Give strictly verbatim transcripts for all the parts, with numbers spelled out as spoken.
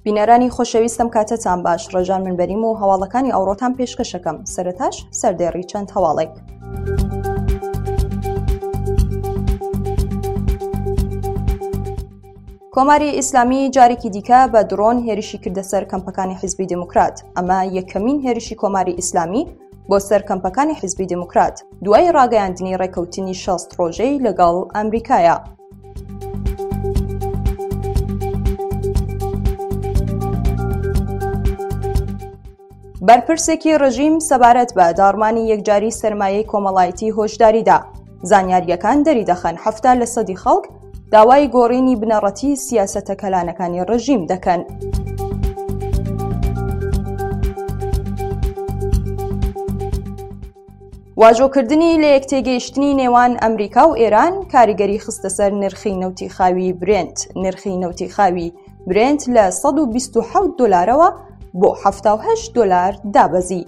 بینەرانی خۆشەویستم کاتتان باش. ڕێژان منبەریم و هەواڵەکانی ئەوڕۆتان پێشکەشەکەم. سەرەتاش سەردێڕی چەند هەواڵێک. کۆماری ئیسلامی جارێکی دیکە بە درۆن هێرشی کردە سەر کەمپەکانی حیزبی دموکرات. ئەمە یەکەمین هێرشی کۆماری ئیسلامی بۆ سەر کەمپەکانی حیزبی دموکرات دوای ڕاگەیاندنی ڕێکەوتنی شەست ڕۆژەی لەگەڵ ئەمریکایە. بەرپرسێکی ڕژیم سەبارەت بە داڕمانی یەکجاری سەرمایەی کۆمەڵایەتی هۆشداریدا. زانیاریەکان دەری دەخەن هەفتە لە سەدی خەڵک داوای گۆڕینی بنەڕەتی سیاسەتە کەلانەکانی ڕژیم دەکەن. واژۆکردنی لە یەکتێگەیشتنی نێوان ئەمریکا و ئێران کاریگەری خستە سەر نرخی نەوتی خاوی برنت. نرخی نەوتی خاوی برنت لە سەد و بیست و حەوت دۆلارەوە بۆ هەفتە و هەشت دۆلار دابەزی.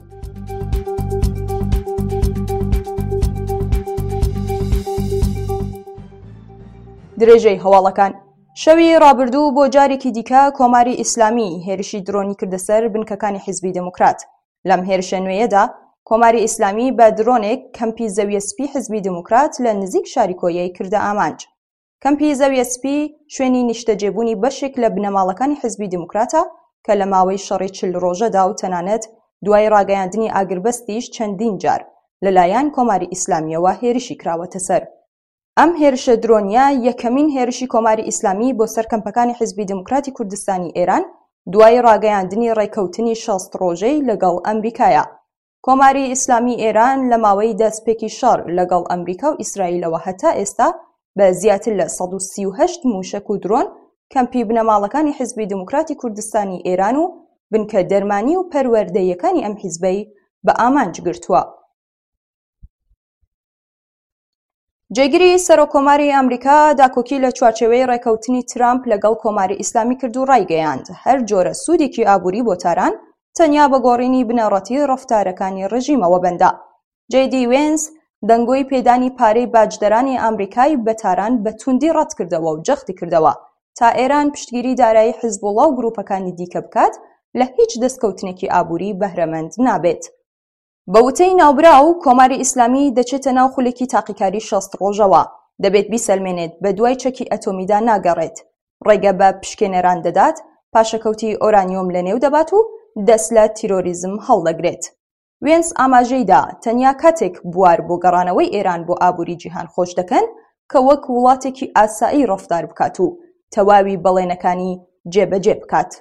درێژەی هەواڵەکان. شەوی ڕابردوو بۆ جارێکی دیکە کۆماری ئیسلامی هێرشی درۆنی کردە سەر بنکەکانی حیزبی دموکرات. لەم هێرشە نوێیەدا کۆماری ئیسلامی بە درۆنێک کەمپی زەویە سپی حیزبی دموکرات لە نزیک شاری کۆیەی کردە ئامانج. کەمپی زەویە سپی شوێنی نیشتەجێبوونی بەشێک لە بنەماڵەکانی حیزبی دموکراتە کە لە ماوەی شەڕی چل ڕۆژەدا و تەنانەت دوای ڕاگەیاندنی ئاگربەستیش چەندین جار لەلایەن کۆماری ئیسلامیەوە هێرشی کراوەتە سەر. ئەم هێرشە درۆنیە یەکەمین هێرشی کۆماری ئیسلامی بۆ سەر کەمپەکانی حیزبی دموکراتی کوردستانی ئێران دوای ڕاگەیاندنی ڕێکەوتنی شەست ڕۆژەی لەگەڵ ئەمریکایە. کۆماری ئیسلامی ئێران لە ماوەی دەستپێکی شەڕ لەگەڵ ئەمریکا و ئیسرائیلەوە هەتا ئێستا بە زیاتر لە سەد و سی و هەشت موشک و درۆن کەمپی بنەماڵەکانی حیزبی دموکراتی کوردستانی ئێران و بنکە دەرمانی و پەروەردەیەکانی ئەم حیزبەی بە ئامانج گرتووە. جێگیری سەرۆکۆماری ئەمریکا داکۆکی لە چوارچێوەی ڕێکەوتنی ترامپ لەگەڵ کۆماری ئیسلامی کرد و ڕایگەیاند هەر جۆرە سوودێکی ئابووری بۆ تاران تەنیا بە گۆڕینی بنەڕەتی ڕەفتارەکانی ڕژیمەوە بەندە. جێدی وێنس دەنگۆی پێدانی پارەی باجدەرانی ئەمریکای بە تاران بە توندی ڕەت کردەوە و جەختی کردەوە تا ئێران پشتگیری دارایی حیزبوڵڵا و گروپەکانی دیکە بکات لە هیچ دەستکەوتنێکی ئابووری بەهرەمەند نابێت. بە وتەی ناوبراو کۆماری ئیسلامی دەچێتە ناو خولێکی تاقیکاری شەست ڕۆژەوە. دەبێت بیسەلمێنێت بە دوای چەکی ئەتۆمیدا ناگەڕێت. ڕێگە بە پشکێنەران دەدات، پاشەکەوتی ئۆرانیۆم لە نێو دەبات و دەست لە تیرۆریزم هەڵدەگرێت. وێنس ئاماژەیدا تەنیا کاتێک بوار بۆ گەڕانەوەی ئێران بۆ ئابووری جیهان خۆش دەکەن کە وەک وڵاتێکی ئاسایی ڕەفتار بکات و تەواوی بەڵێنەکانی جێبەجێ بکات.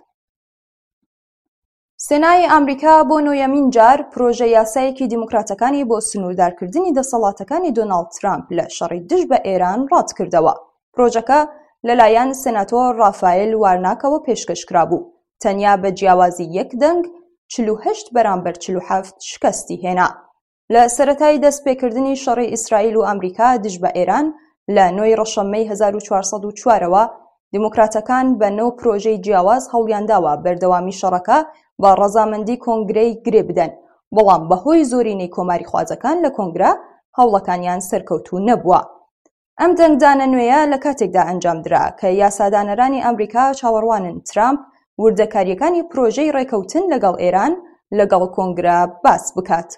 سێنای ئەمریکا بۆ نۆیەمین جار پرۆژە یاسایەکی دیموکراتەکانی بۆ سنووردارکردنی دەسەڵاتەکانی دۆناڵد ترامپ لە شەڕی دژ بە ئێران ڕاتکردەوە. پرۆژەکە لەلایەن سێناتۆر ڕافایل وارناکەوە پێشکەشکرا بوو. تەنیا بە جیاوازی یەک دەنگ چل و هەشت بەرامبەر چل و هەفت شکستی هێنا. لە سەرەتای دەستپێکردنی شەڕی ئیسرائیل و ئەمریکا دژ بە ئێران لە نۆی ڕەشەممەی هەزار و چوارسەد و چوارەوە دیموکراتەکان بە نەو پرۆژەی جیاواز هەوڵیانداوە بەردەوامی شەڕەکە بە ڕەزامەندی کۆنگرەی گرێ بدەن، بەڵام بەهۆی زۆرینەی کۆماری خوازەکان لە کۆنگرا هەوڵەکانیان سەرکەوتوو نەبووە. ئەم دەنگدانە نوێیە لە کاتێکدا ئەنجامدرا کە یاسادانەرانی ئەمریکا چاوەڕوانن ترامپ وردەکاریەکانی پرۆژەی ڕێکەوتن لەگەڵ ئێران لەگەڵ کۆنگرا باس بکات.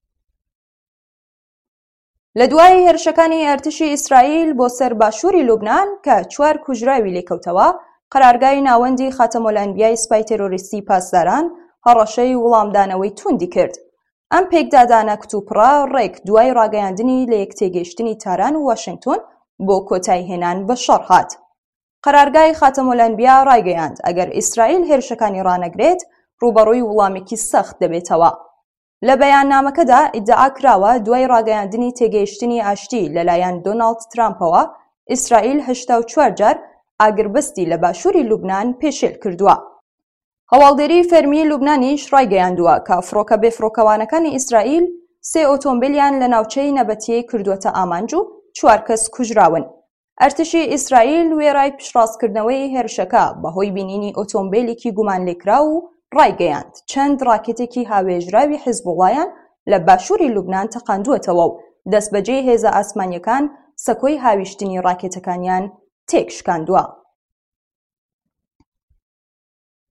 لە دوای هێرشەکانی ئەرتشی ئیسرائیل بۆ سەر باشووری لوبنان کە چوار کوژراوی لێکەوتەوە، قەرارگای ناوەندی خاتەمۆلانبیای سپای تێرۆریستی پاسداران هەڕەشەی وەڵامدانەوەی توندی کرد. ئەم پێکدادانە کتوپڕا ڕێک دوای ڕاگەیاندنی لە یەکتێگەیشتنی تاران و واشنگتۆن بۆ کۆتایی هێنان بە شەڕ هات. قەرارگای خاتەمۆلانبیا ڕایگەیاند ئەگەر ئیسرائیل هێرشەکانی ڕانەگرێت ڕوبەڕووی وەڵامێکی سەخت دەبێتەوە. لە بەیاننامەکەدا ئیدعا کراوە دوای ڕاگەیاندنی تێگەیشتنی ئاشتی لەلایەن دۆناڵد ترامپەوە ئیسرائیل هەشتا و چوار جار ئاگربەستی لە باشووری لوبنان پێشێل کردووە. هەواڵدێری فەرمی لوبنانیش ڕایگەیاندووە کە فڕۆکە بێفڕۆکەوانەکانی ئیسرائیل سێ ئۆتۆمبیلیان لە ناوچەی نەبەتیەی کردووەتە ئامانج و چوار کەس کوژراون. ئەرتشی ئیسرائیل وێرای پشڕاستکردنەوەی هێرشەکە بەهۆی بینینی ئۆتۆمبیلێکی گومان لێکرا و ڕایگەیاند چەند ڕاکێتێکی هاوێژراوی حیزبوڵڵایان لە باشووری لوبنان تەقاندووەتەوە و دەستبەجێی هێزە ئاسمانیەکان سەکۆی هاویشتنی ڕاکێتەکانیان تێکشکاندووە.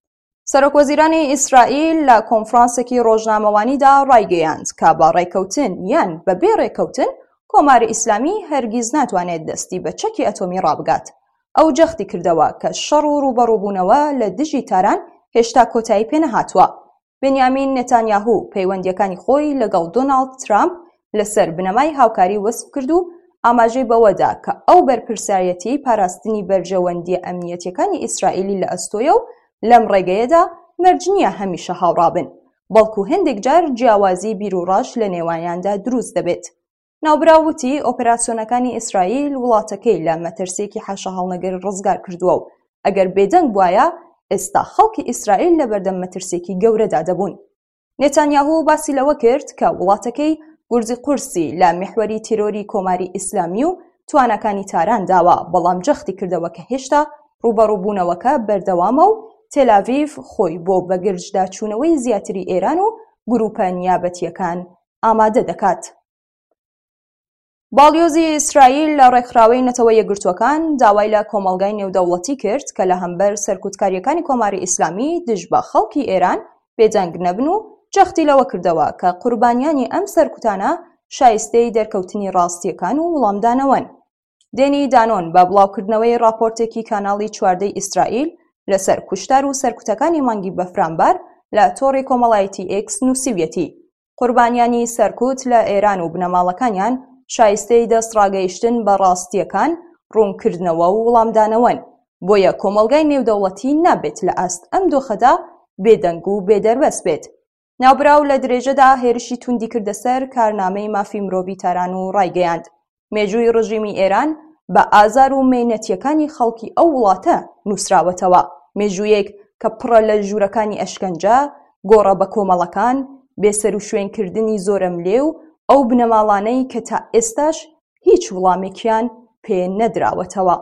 سەرۆکوەزیرانی ئیسرائیل لە کۆنفرانسێکی ڕۆژنامەوانیدا ڕایگەیاند کە بە ڕێکەوتن یان بەبێ ڕێکەوتن کۆماری ئیسلامی هەرگیز ناتوانێت دەستی بە چەکی ئەتۆمی ڕابگات. ئەو جەختی کردەوە کە شەڕ و ڕوبەڕووبوونەوە لە دژی تاران هێشتا کۆتایی پێنەهاتووە. بنیامین نێتانیاهو پەیوەندیەکانی خۆی لەگەڵ دۆناڵد ترامپ لەسەر بنەمای هاوکاری وەسف کرد و ئاماژەی بەوەدا کە ئەو بەرپرسایەتی پاراستنی بەرژەوەندیە ئەمنیەتیەکانی ئیسرائیلی لە ئەستۆیە و لەم ڕێگەیەدا مەرج نییە هەمیشە هاوڕابن، بەڵکو هەندێک جار جیاوازی بیر و ڕاش لە نێوانیاندا دروست دەبێت. ناوبراوتی ئۆپراسیۆنەکانی ئیسرائیل وڵاتەکەی لە مەترسێکی حەشە هەڵنەگەر ڕزگار کردووە و ئەگەر بێدەنگ بواە ئێستا خەڵکی ئیسرائیل لە بەردەم مەترسێکی گەورەدا دەبوون. نێتانیاهو باسی لەوە کرد کە وڵاتەکەی گورجی قورسی لە میحوەری تیرۆری کۆماری ئیسلامی و توانەکانی تاران داوە، بەڵام جەختی کردەوە کە هێشتا ڕوبەڕووبوونەوەکە بەردەوامە و تێلاڤیڤ خۆی بۆ بەگرژداچوونەوەی زیاتری ئێران و گروپە نیابەتیەکان ئامادە دەکات. باڵیۆزی ئیسرائیل لە ڕێکخراوەی نەتەوە یەکگرتووەکان داوای لە کۆمەڵگای نێودەوڵەتی کرد کە لە هەمبەر سەرکوتکاریەکانی کۆماری ئیسلامی دژ بە خەڵکی ئێران بێدەنگ نەبن و جەختی لەوە کردەوە کە قوربانیانی ئەم سەرکوتانە شایستەی دەرکەوتنی ڕاستیەکان و وڵامدانەوەن. دێنی دانۆن بە بڵاوکردنەوەی راپۆرتێکی کاناڵی چواردەی ئیسرائیل لەسەر کوشتار و سەرکوتەکانی مانگی بەفرامبار لە تۆڕی کۆمەڵایەتی ئێکس نووسیویەتی قوربانیانی سەرکوت لە ئێران و بنەماڵەکانیان شایستەی دەستڕاگەیشتن بە ڕاستیەکان، ڕوونکردنەوە و وڵامدانەوەن، بۆیە کۆمەڵگای نێودەوڵەتی نابێت لە ئاست ئەم دۆخەدا بێدەنگ و بێدەربەست بێت. ناوبراو لە درێژەدا هێرشی توندی کردە سەر کارنامەی مافی مرۆڤی تاران و ڕایگەیاند مێژووی ڕژیمی ئێران بە ئازار و مێنەتیەکانی خەڵکی ئەو وڵاتە نووسراوەتەوە، مێژوویەک کە پڕە لە ژوورەکانی ئەشکەنجە، گۆڕە بە کۆمەڵەکان، بێسەر و شوێنکردنی زۆرەملێ و ئەو بنەماڵانەی کە تا ئێستاش هیچ وڵامێکیان پێ نەدراوەتەوە.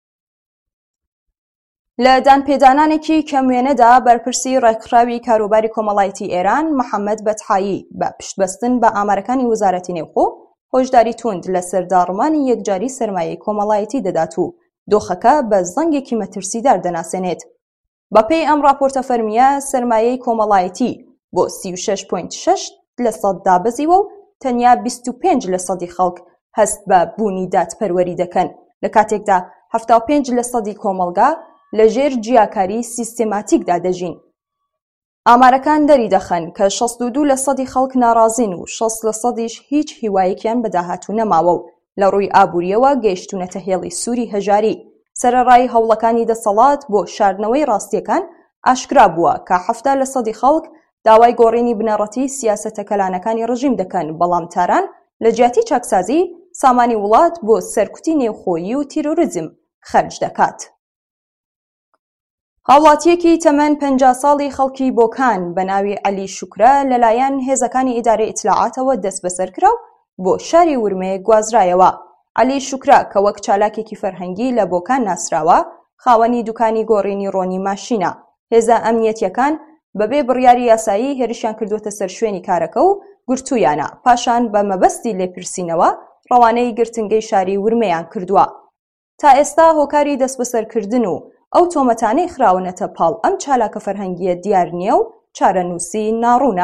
لە دانپێدانانێکی کەموێنەدا بەرپرسی ڕێکخراوی کاروباری کۆمەڵایەتی ئێران محەممەد بەتحایی بە پشتبەستن بە ئامارەکانی وەزارەتی نێوخۆ هۆشداری توند لەسەر داڕمانی یەکجاری سەرمایەی کۆمەڵایەتی دەدات و دۆخەکە بە زەنگێکی مەترسیدار دەناسێنێت. بەپێی ئەم راپۆرتە فەرمیە سەرمایەی کۆمەڵایەتی بۆ سی و شەش پۆینت شەش لە سەد دابەزیوە و تەنیا بیست و پێنج لە سەدی خەڵک هەست بە بوونی دادپەروەری دەکەن، لە کاتێکدا هەفتا و پێنج لە سەدی کۆمەڵگا لە ژێر جیاکاری سیستێماتیکدا دەژین. ئامارەکان دەری دەخەن کە شەست و دوو لە سەدی خەڵک ناڕازین و شەست لە سەدیش هیچ هیوایەکیان بەداهاتوو نەماوە و لە ڕووی ئابووریەوە گەیشتونەتە هێڵی سووری هەژاری. سەرەڕای هەوڵەکانی دەسەڵات بۆ شاردنەوەی ڕاستیەکان ئاشکرا بووە کە هەفتا لە سەدی خەڵک داوای گۆڕینی بنەڕەتی سیاسەتە کەلانەکانی ڕژیم دەکەن، بەڵام تاران لە جیاتی چاکسازی سامانی وڵات بۆ سەرکوتی نێوخۆیی و تیرۆریزم خەرج دەکات. هاوڵاتیەکی تەمەن پەنجا ساڵی خەڵکی بۆکان بە ناوی عەلی شوکرە لەلایەن هێزەکانی ئیدارەی ئیتلاعاتەوە دەست بەسەر کرا و بۆ شاری ورمێ گوازرایەوە. عەلی شوکرە کە وەک چالاکێکی فەرهەنگی لە بۆکان ناسراوە، خاوەنی دوکانی گۆڕینی ڕۆنی ماشینە. هێزە ئەمنیەتیەکان بەبێ بڕیاری یاسایی هێرشیان کردوتە سەر شوێنی کارەکە و گرتوویانە، پاشان بە مەبەستی لێپرسینەوە ڕەوانەی گرتنگەی شاری ورمەیان کردووە. تا ئێستا هۆکاری دەست بەسەرکردن و ئەو تۆمەتانەی خراونەتە پاڵ ئەم چالاکە فەرهەنگیە دیار نییە و چارەنووسی ناڕوونە.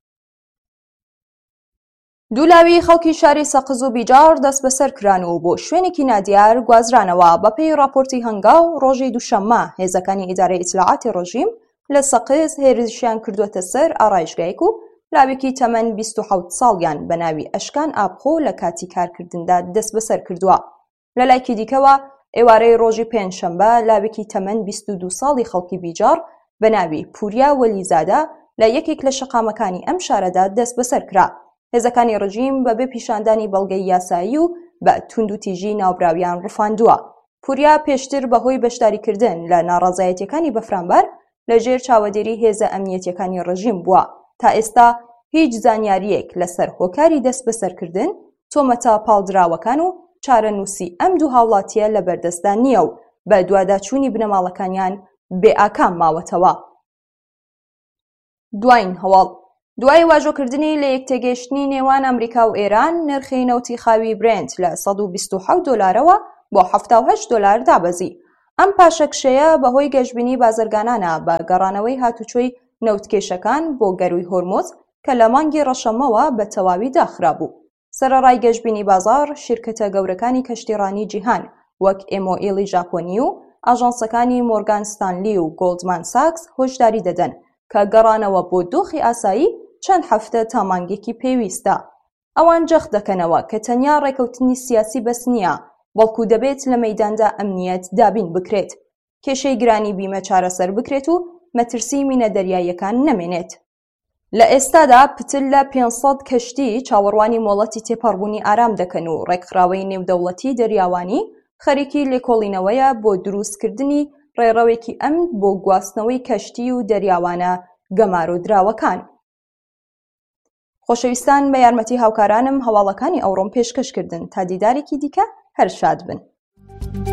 دوولاوی خەڵکی شاری سەقز و بیجار دەست بەسەر کران و بۆ شوێنێکی نادیار گوازرانەوە. بەپێی راپۆرتی هەنگاو ڕۆژی دووشەممە هێزەکانی ئیدارەی ئیتلاعاتی ڕۆژیم لە سەقز هێرشیان کردوتە سەر ئارایشگایەک و لاوێکی تەمەن بیست و حەوت ساڵیان بە ناوی ئەشکان ئابخۆ لە کاتی کارکردندا دەست بەسەر کردووە. لە لایکی دیکەوە ئێوارەی ڕۆژی پێنجشەممە لاوێکی تەمەن بیست و دوو ساڵی خەڵکی بیجار بە ناوی پوریا وەلیزادە لە یەکێک لە شەقامەکانی ئەم شارەدا دەست بەسەر کرا. هێزەکانی ڕژیم بەبێ پیشاندانی بەڵگەی یاسایی و بە توند و تیژی ناوبراویان ڕفاندووە. پوریا پێشتر بەهۆی بەشداریکردن لە ناڕازایەتیەکانی بەفرامبەر لە ژێر چاوەدێری هێزە ئەمنیەتیەکانی ڕژیم بووە. تا ئێستا هیچ زانیاریەک لەسەر هۆکاری دەست بەسەرکردن، تۆمەتە پاڵدراوەکان و چارەنووسی ئەم دوو هاوڵاتیە لە بەردەستدا نییە و بە دوواداچوونی بنەماڵەکانیان بێ ئاکام ماوەتەوە. دوایین هەواڵ دوای واژۆکردنی لە یەکتێگەیشتنی نێوان ئەمریکا و ئێران، نرخی نەوتی خاوی برنت لە سەد و بیست و حەوت دۆلارەوە بۆ هەفتا و هەشت دۆلار دابەزی. ئەم پاشەکشەیە بەهۆی گەشتبینی بازرگانانە بە گەڕانەوەی هاتوچۆی نەوتکێشەکان بۆ گەروی هۆرمۆز کە لە مانگی ڕەشەمەوە بە تەواوی داخرابوو. سەرەڕای گەشتبینی بازاڕ شیرکەتە گەورەکانی کەشتیڕانی جیهان وەک ئێمۆئیلی ژاپۆنی و ئاژانسەکانی مۆرگان ستانلی و گۆڵدمان ساکس هۆشداری دەدەن کە گەڕانەوە بۆ دۆخی ئاسایی چەند هەفتە تا مانگێکی پێویستە. ئەوان جەخت دەکەنەوە کە تەنیا ڕێکەوتنی سیاسی بەس نییە، بەڵکو دەبێت لە مەیداندا ئەمنیەت دابین بکرێت، کێشەی گرانی بیمە چارەسەر بکرێت و مەترسی مینە دەریاییەکان نەمێنێت. لە ئێستادا پتر لە پێنج سەد کەشتی چاوەڕوانی مۆڵەتی تێپەڕبوونی ئارام دەکەن و ڕێکخراوەی نێودەوڵەتی دەریاوانی خەریکی لێکۆڵینەوەیە بۆ دروستکردنی ڕێڕەوێکی ئەمن بۆ گواستنەوەی کەشتی و دەریاوانە گەمارۆدراوەکان. خۆشەویستان، بە یارمەتی هاوکارانم هەواڵەکانی ئەوڕۆم پێشکەشکردن. تا دیدارێکی دیکە هەر شاد بن.